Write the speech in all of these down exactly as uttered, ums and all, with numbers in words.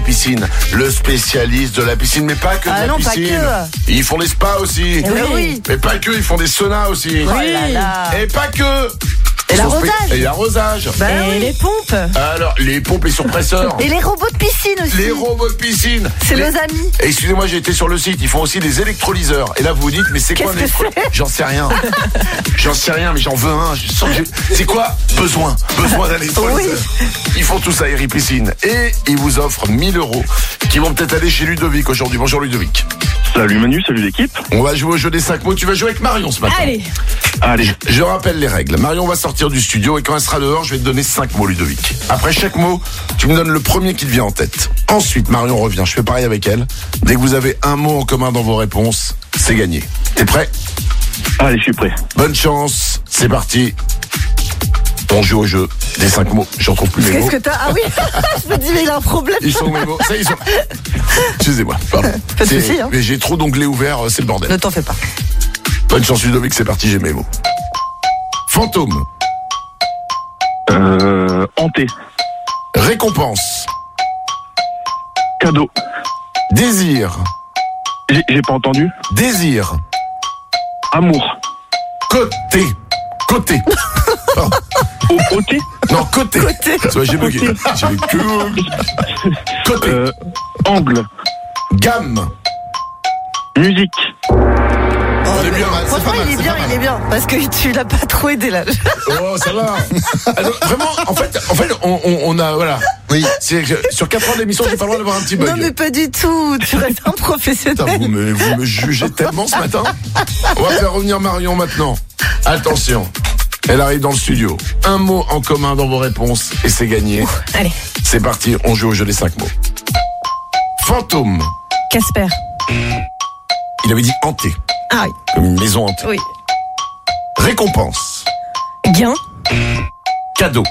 Piscine, le spécialiste de la piscine, mais pas que de Ah la non, piscine. pas que. Ils font des spas aussi. Eh oui. Mais pas que, ils font des saunas aussi. Oh là là. Et pas que. Et Ils sont l'arrosage. spé- Et l'arrosage. Bah Et oui. les pompes. Alors, les pompes et surpresseurs. Et les robots de piscine aussi. Les robots de piscine. C'est Les- nos amis. Et excusez-moi, j'ai été sur le site, ils font aussi des électrolyseurs. Et là, vous vous dites, mais c'est quoi un Qu'est-ce que électrolyseur? J'en sais rien. J'en sais rien, mais j'en veux un. Je sens que j'ai- c'est quoi? Besoin. Besoin d'un électrolyseur. Ils font tout ça, Eri Piscine. Et ils vous offrent mille euros qui vont peut-être aller chez Ludovic aujourd'hui. Bonjour Ludovic. Salut Manu, salut l'équipe. On va jouer au jeu des cinq mots. Tu vas jouer avec Marion ce matin. Allez. Allez, Je rappelle les règles. Marion va sortir du studio et quand elle sera dehors, je vais te donner cinq mots, Ludovic. Après chaque mot, tu me donnes le premier qui te vient en tête. Ensuite, Marion revient. Je fais pareil avec elle. Dès que vous avez un mot en commun dans vos réponses, c'est gagné. T'es prêt? allez, je suis prêt. Bonne chance. C'est parti. On joue au jeu des cinq mots. Je retrouve plus mes mots. Qu'est-ce que t'as? Ah oui. Je me dis, mais il a un problème. Ils sont où mes mots? Ça, ils sont. Excusez-moi. Pardon. Pas de C'est- souci, hein. Mais j'ai trop d'onglets ouverts. C'est le bordel. Ne t'en fais pas. Bonne chance, Ludovic. C'est parti. J'ai mes mots. Fantôme. Euh, hanté, Récompense. cadeau. Désir. J'ai, j'ai pas entendu. Désir. Amour. Côté. Côté. Pardon. Au côté. Non, côté. Côté. Tu vois, j'ai bugué. J'ai que... Côté. Euh, angle. Gamme. Musique. On est bien. Franchement, il est bien, il est bien. Parce que tu l'as pas trop aidé là. Oh, ça va. Alors, vraiment, en fait, en fait, on, on, on a, voilà. Oui. C'est que sur quatre ans d'émission, j'ai pas le droit d'avoir un petit bug. Non, mais pas du tout. Tu restes un Putain, professionnel. vous me, vous me jugez tellement ce matin. On va faire revenir Marion maintenant. Attention. Elle arrive dans le studio. Un mot en commun dans vos réponses et c'est gagné. Allez. C'est parti, on joue au jeu des cinq mots. Fantôme. Casper. Il avait dit hanté. Ah oui. Comme une maison hantée. Oui. Récompense. Gain. Cadeau.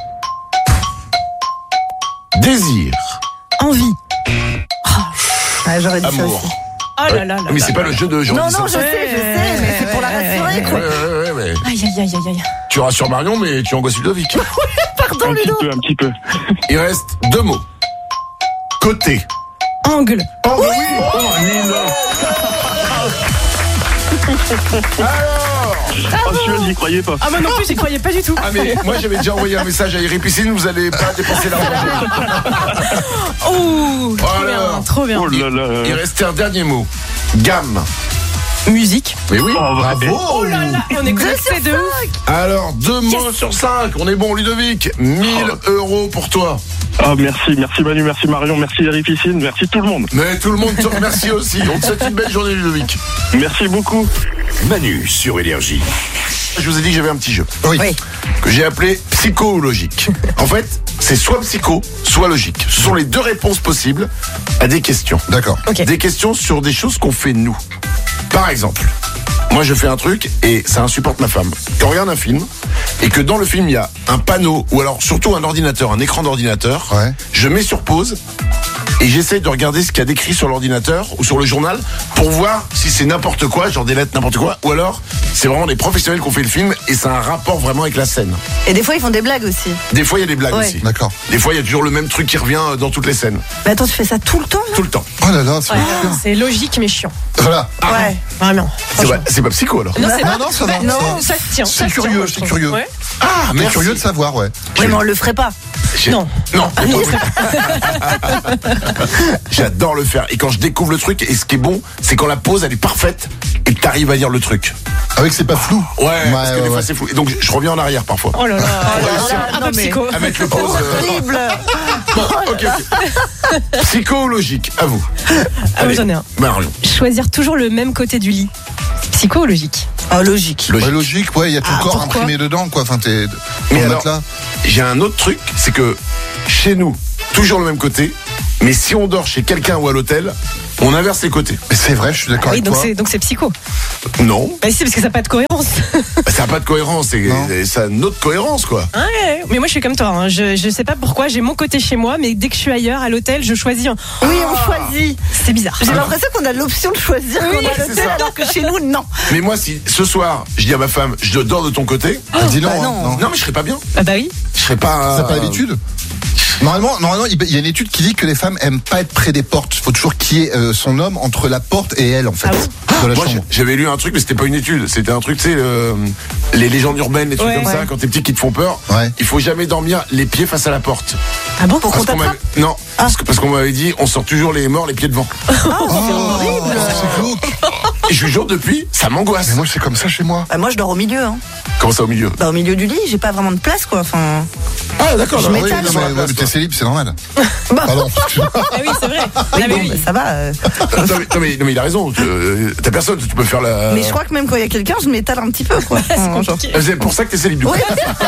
Désir. Envie. Ah, j'aurais dit ça Amour. aussi. Oh là là là. Mais là c'est là pas là. le jeu de Jean. Non, non, je sais, je sais, mais c'est pour la Ouais, rassurer, ouais, quoi. Ouais, ouais, ouais, ouais. Aïe aïe aïe aïe aïe. Tu rassures Marion, mais tu angoisses Ludovic. Pardon, Un petit Ludo. peu, un petit peu. Il reste deux mots. Côté. Angle. Oh, oui. Oh, nul. Alors. Oh, celui-là, j'y croyais pas. Ah moi non plus j'y croyais pas du tout. Ah mais moi j'avais déjà envoyé un message à Eri Piscine, vous allez pas dépenser l'argent. Oh. Trop Alors. bien. Trop bien. Oh là là. Il restait un dernier mot. Gamme. Musique. Mais oui, Oh, bravo. Oh là là. Et on est connectés de ouf. Alors deux mots sur cinq, on est bon Ludovic. mille euros pour toi. Ah, merci, merci Manu, merci Marion, merci Eri Piscine, merci tout le monde. Mais tout le monde te remercie aussi. On te souhaite une belle journée Ludovic. Merci beaucoup. Manu sur Énergie. Je vous ai dit que j'avais un petit jeu. Oui. Oui. Que j'ai appelé psychologique. En fait, c'est soit psycho, soit logique. Ce sont les deux réponses possibles à des questions. D'accord. Ok. Des questions sur des choses qu'on fait nous. Par exemple, moi je fais un truc et ça insupporte ma femme. Quand on regarde un film et que dans le film il y a un panneau ou alors surtout un ordinateur, un écran d'ordinateur, Ouais. je mets sur pause et j'essaie de regarder ce qu'il y a décrit sur l'ordinateur ou sur le journal pour voir si c'est n'importe quoi, genre des lettres n'importe quoi, ou alors c'est vraiment des professionnels qui ont fait le film et ça a un rapport vraiment avec la scène. Et des fois, ils font des blagues aussi. Des fois il y a des blagues Ouais. aussi. D'accord. Des fois il y a toujours le même truc qui revient dans toutes les scènes. Mais attends, tu fais ça tout le temps, là? Tout le temps. Oh là là, c'est Ouais, super. c'est logique mais chiant. Voilà. Ouais. Vraiment. C'est pas, c'est pas psycho alors. Non, c'est Non, non, ça va. Non, ça- ça se tient. c'est ça se tient, curieux, moi, je c'est trouve. curieux. Ouais. Ah, Mais merci. curieux de savoir, ouais. Ouais, mais on le ferait pas. J'ai- Non. Non. J'adore le faire. Et quand je découvre le truc, et ce qui est bon, c'est quand la pause elle est parfaite et que t'arrives à dire le truc. Avec que c'est pas flou. Ouais, parce que ouais, des fois ouais. c'est flou. Et donc je, je reviens en arrière parfois. Oh là là. Ouais, Un non, peu mais- psycho. À mettre le pause. euh, Horrible. Bon, ok, ok. Psychologique, à vous. Ah oui, j'en ai un. Marion. Choisir toujours le même côté du lit. Psychologique. Oh, logique. Logique. Ouais, logique, ouais, il y a ton Ah, corps pourquoi imprimé dedans, quoi. Enfin, t'es Mais ton alors, matelas. J'ai un autre truc, c'est que chez nous, toujours le même côté, mais si on dort chez quelqu'un ou à l'hôtel, on inverse les côtés. Mais c'est vrai, je suis d'accord Oui, avec donc toi. c'est donc c'est psycho. Non, Bah si, parce que ça n'a pas de cohérence. ça n'a pas de cohérence, c'est Non. ça a une autre cohérence quoi. Ouais, mais moi je suis comme toi. Hein. Je je sais pas pourquoi. J'ai mon côté chez moi, mais dès que je suis ailleurs à l'hôtel, je choisis. Un... Oui, on choisit. C'est bizarre. J'ai l'impression qu'on a l'option de choisir Oui, quand on est à c'est l'hôtel, ça. alors que chez nous, non. Mais moi, si ce soir, je dis à ma femme, je dors de ton côté, Ah, dis-le, bah hein, non. non. non mais je serais pas bien. Ah bah oui. Je serais pas. T'as pas l'habitude? Normalement, normalement, il y a une étude qui dit que les femmes aiment pas être près des portes. Il faut toujours qu'il y ait euh, son homme entre la porte et elle, en fait, Ah de la Moi, chambre. j'avais lu un truc, mais c'était pas une étude. C'était un truc, tu sais, euh, les légendes urbaines, les trucs Ouais. comme ça, Ouais. quand t'es petit qui te font peur. Ouais. Il faut jamais dormir les pieds face à la porte. Ah bon? Pour qu'on Parce qu'on t'attrape. m'avait- non, parce que- parce qu'on m'avait dit, on sort toujours les morts les pieds devant. Oh, c'est glauque. Et je vous jure, depuis, ça m'angoisse. Mais moi, c'est comme ça chez moi. Bah, moi, je dors au milieu. Hein. Comment ça au milieu? Bah, au milieu du lit, j'ai pas vraiment de place, quoi. Enfin. Ah, d'accord. Je bah, m'étale, oui, Non, non, je mais, mais- ouais, mais t'es célib, c'est normal. Bah, Pardon. Ah oui, c'est vrai. oui, Ah, mais bon, oui. bah, ça va. euh. non, mais, non, mais, non, mais il a raison. Tu- euh, T'as personne, tu peux faire la. Mais je crois que même quand il y a quelqu'un, je m'étale un petit peu, quoi. Enfin, genre. Ah, C'est pour ça que t'es célib du coup.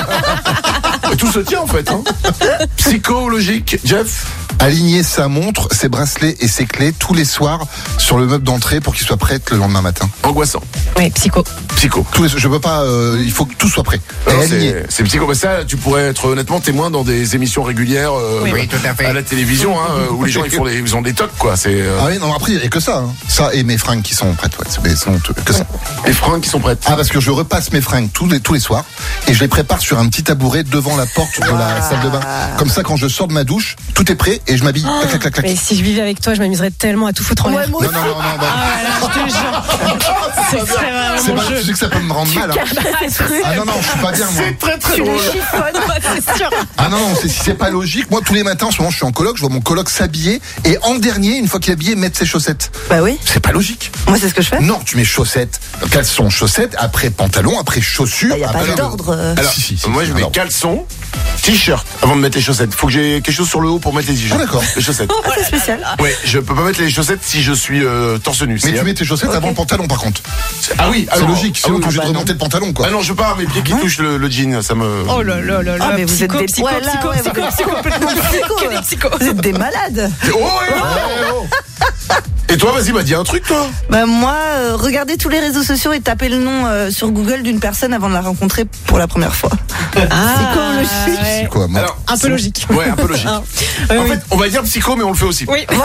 Mais tout se tient en fait. Hein. Psychologique, Jeff. Aligner sa montre, ses bracelets et ses clés tous les soirs sur le meuble d'entrée pour qu'il soit prêt le lendemain matin. Angoissant. Oui, psycho. Psycho. Tous les, je peux pas. Euh, il faut que tout soit prêt. Et Non, aligné. c'est c'est psycho. Mais ça, tu pourrais être honnêtement témoin dans des émissions régulières euh, Oui, oui, tout à fait. à la télévision, hein, euh, où les gens ils font des, ils ont des tocs quoi. C'est euh, Ah oui, non, après, il n'y a que ça. Hein. Ça et mes fringues qui sont prêtes. Ouais, c'est- mais sont que ça. les fringues qui sont prêtes. Ah, parce que je repasse mes fringues tous les, tous les soirs et je les prépare sur un petit tabouret devant la porte de la salle de bain. Comme ça, quand je sors de ma douche, tout est prêt et je m'habille. Clac, clac, clac, clac. Mais si je vivais avec toi, je m'amuserais tellement à tout foutre en Ouais, l'air. moi Non, aussi. non, non, non. bah, Ah là, je te jure. C'est c'est vraiment c'est mon pas, jeu. tu sais que ça peut me rendre mal. Hein. Ah non, non, je suis pas bien, moi. C'est très très Tu les drôle. chiffonnes. C'est sûr. Ah non, non, c'est, si c'est pas logique. Moi, tous les matins, en ce moment, je suis en coloc, je vois mon coloc s'habiller et en dernier, une fois qu'il est habillé, mettre ses chaussettes. Bah oui. C'est pas logique. Moi, c'est ce que je fais. Non, tu mets chaussettes, caleçon, chaussettes, après pantalon, après chaussures. Bah, y a pas après- d'ordre. euh. Alors, Si, si, si, moi si, je mets alors. caleçon, t-shirt avant de mettre les chaussettes. Faut que j'ai quelque chose sur le haut pour mettre les t-shirts. Ah, d'accord. Les chaussettes. Ah, c'est spécial. Ouais, je peux pas mettre les chaussettes si je suis euh, torse nu. Mais C'est- tu mets tes chaussettes avant le pantalon, par contre. Ah oui, C'est alors- logique, ah sinon oui, t'es obligé bah de non. remonter le pantalon, quoi. Ah non, je veux pas mes pieds qui touchent le, le jean, ça me. Oh là là là là. Ah, mais vous êtes psycho, des- psycho, ouais, là, psycho, ouais, psycho, vous êtes psycho, complètement psycho, Que là. des psychos. Vous êtes des malades. Oh, ouais, ouais, oh. Et toi, vas-y, bah dis un truc, toi. Bah moi, euh, regardez tous les réseaux sociaux et tapez le nom euh, sur Google d'une personne avant de la rencontrer pour la première fois. Ah, Psychologique. ouais. C'est quoi, moi Alors, Un peu logique. Ouais, un peu logique. Ah. Oui, En oui. fait, on va dire psycho, mais on le fait aussi. Oui.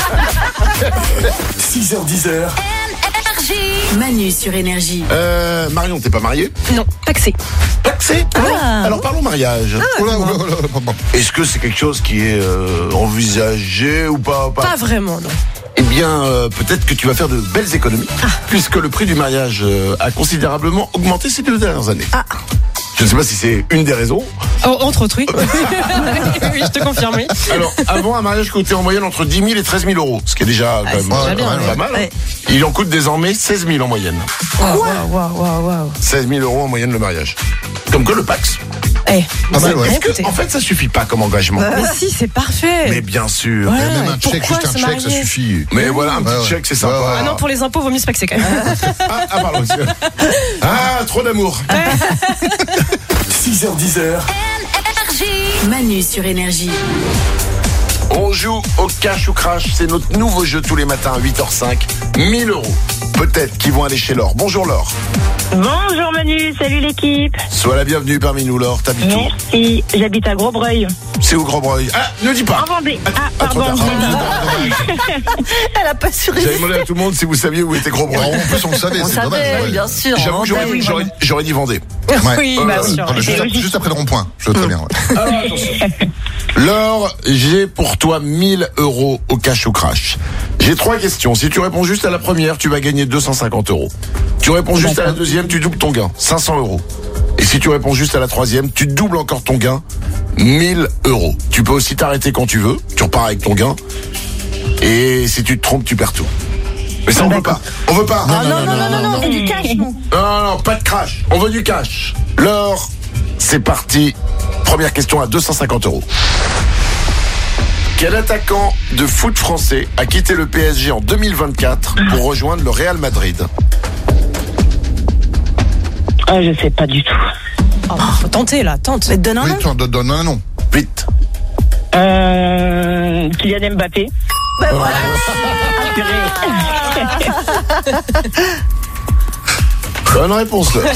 six heures dix. Manu sur Énergie. Euh, Marion, t'es pas mariée? Non, paxé. Paxé. Ah. Alors parlons mariage. Oh là, oh là, oh là, oh là. Est-ce que c'est quelque chose qui est euh, envisagé ou pas, pas Pas vraiment, non. Eh bien, euh, peut-être que tu vas faire de belles économies, puisque le prix du mariage euh, a considérablement augmenté ces deux dernières années. Ah. Je ne sais pas si c'est une des raisons. Oh, entre autres, oui. Oui, je te confirme, oui. Alors, avant, un mariage coûtait en moyenne entre dix mille et treize mille euros, ce qui est déjà quand même, c'est déjà euh, bien, quand même ouais. pas mal. hein. Ouais. Il en coûte désormais seize mille en moyenne. Waouh, waouh, waouh, waouh. seize mille euros en moyenne le mariage. Comme que le Pax. Eh, Pas mal, ouais. c'est- Est-ce que, écoutez. en fait, ça suffit pas comme engagement. Mais si, c'est parfait. Mais bien sûr. Ouais. Et même un chèque, pourquoi juste un se chèque, ça marier suffit. Mais voilà, un petit Ouais, ouais. chèque, c'est sympa. Ouais, ouais. Ah non, pour les impôts, vaut mieux se paxer quand même. Ah, ah, pardon, monsieur. Ah, trop d'amour. six heures dix. Manu sur Énergie. On joue au cash ou crash. C'est notre nouveau jeu tous les matins à huit heures cinq. mille euros. Peut-être qu'ils vont aller chez Laure. Bonjour Laure. Bonjour Manu, salut l'équipe. Sois la bienvenue parmi nous Laure. T'habites où? Merci, j'habite à Grosbreuil, C'est où Grosbreuil? Ah, ne dis pas. en Vendée. Ah, Ah, trop pardon. tard. Ah, Elle a pas su J'avais résister. demandé à tout le monde si vous saviez où était Grosbreuil. Alors, en plus, on le savait, On c'est dommage. savait, ouais. bien sûr. J'avoue, on j'aurais, savait. j'aurais, j'aurais dit Vendée. Ouais. Oui, Euh, bah, euh, sûr. Pardon, juste, après, juste après le rond-point. Je veux très bien. ouais. Alors, attention. Laure, j'ai pour toi mille euros au cash ou crash. J'ai trois questions. Si tu réponds juste à la première, tu vas gagner deux cent cinquante euros. Tu réponds juste à la deuxième, tu doubles ton gain, cinq cents euros. Et si tu réponds juste à la troisième, tu doubles encore ton gain, mille euros. Tu peux aussi t'arrêter quand tu veux, tu repars avec ton gain. Et si tu te trompes, tu perds tout. Mais ça, on veut pas. On veut pas. Ah non, non, non, non, non, on veut du cash, non. Non, non, non, pas de crash. On veut du cash. Laure, c'est parti. Première question à deux cent cinquante euros. Quel attaquant de foot français a quitté le P S G en deux mille vingt-quatre pour rejoindre le Real Madrid? Ah, je sais pas du tout. Oh, faut tenter là, tente. Mais donne un Oui, nom. tu en donnes donne un nom. Vite. Euh, Kylian Mbappé. Bah voilà. Ah, purée. Bonne réponse, Laure.